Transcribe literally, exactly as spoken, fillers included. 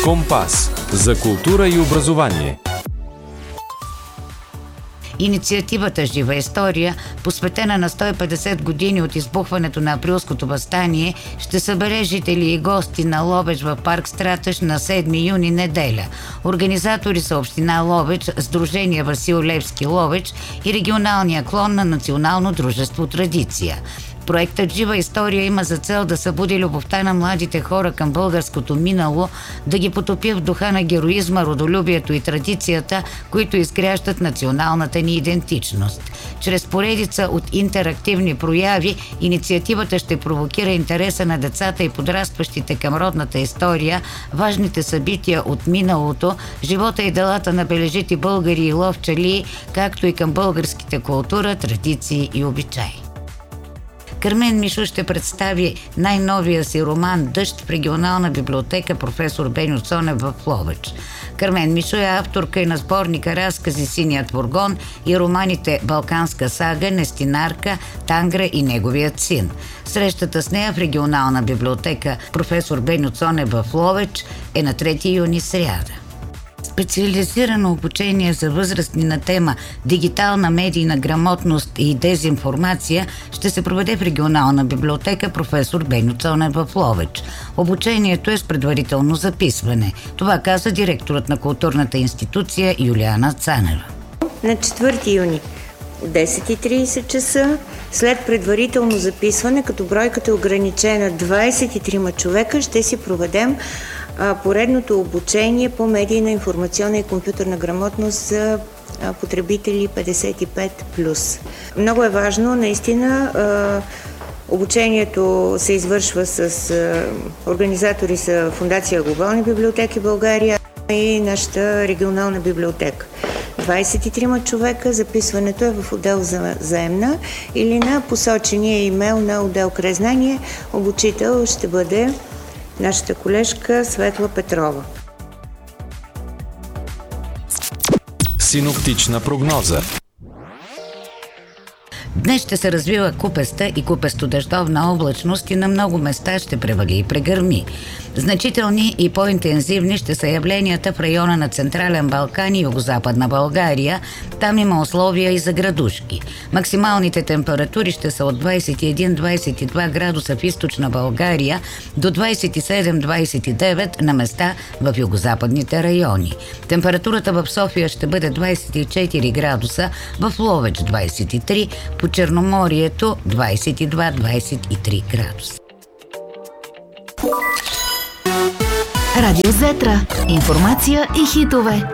Компас за култура и образование. Инициативата „Жива история“, посветена на сто и петдесет години от избухването на Априлското въстание, ще събере жители и гости на Ловеч в парк Стратеж на седми юни, неделя. Организатори са община Ловеч, Сдружение Васил Левски Ловеч и регионалния клон на Национално дружество „Традиция“. Проектът „Жива история“ има за цел да събуди любовта на младите хора към българското минало, да ги потопи в духа на героизма, родолюбието и традицията, които изграждат националната ни идентичност. Чрез поредица от интерактивни прояви, инициативата ще провокира интереса на децата и подрастващите към родната история, важните събития от миналото, живота и делата на бележити българи и ловчалии, както и към българските култура, традиции и обичаи. Кармен Мишо ще представи най-новия си роман „Дъжд“ в регионална библиотека „Професор Беньо Цонев“ в Ловеч. Кармен Мишо е авторка и на сборника разкази „Синият фургон“ и романите „Балканска сага“, „Нестинарка“, „Тангра“ и „Неговият син“. Срещата с нея в регионална библиотека „Професор Беньо Цонев“ в Ловеч е на трети юни, сряда. Специализирано обучение за възрастни на тема „Дигитална медийна грамотност и дезинформация“ ще се проведе в регионална библиотека „Професор Беньо Цонев“ в Ловеч. Обучението е с предварително записване. Това каза директорът на културната институция Юлиана Цанева. На четвърти юни десет и тридесет часа, след предварително записване, като бройката е ограничена двадесет и трима човека, ще си проведем а, поредното обучение по медийна, информационна и компютърна грамотност за а, потребители петдесет и пет плюс. Много е важно, наистина, а, обучението се извършва с а, организатори са Фондация Глобални библиотеки България и нашата регионална библиотека. двадесет и трима човека, записването е в отдел за заемна или на посочения имейл на отдел Крайзнание. Обучител ще бъде нашата колежка Светла Петрова. Синоптична прогноза. Днес ще се развива купеста и купесто-дъждовна облачност и на много места ще превали и прегърми. Значителни и по-интензивни ще са явленията в района на Централен Балкан и Югозападна България. Там има условия и за градушки. Максималните температури ще са от двадесет и един до двадесет и два градуса в източна България до двадесет и седем до двадесет и девет на места в югозападните райони. Температурата в София ще бъде двадесет и четири градуса, в Ловеч двадесет и три, по Черноморието двадесет и два до двадесет и три градуса. Радио Зетра. Информация и хитове.